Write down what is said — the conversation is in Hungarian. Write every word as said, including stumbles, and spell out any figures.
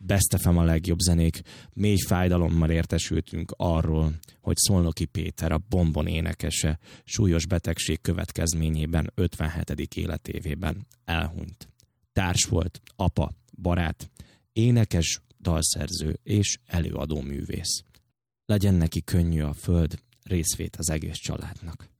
Best ef em a legjobb zenék. Mély fájdalommal értesültünk arról, hogy Szolnoki Péter, a Bonbon énekese súlyos betegség következményében ötvenhetedik életévében elhunyt. Társ volt, apa, barát, énekes, dalszerző és előadó művész. Legyen neki könnyű a föld, részvét az egész családnak.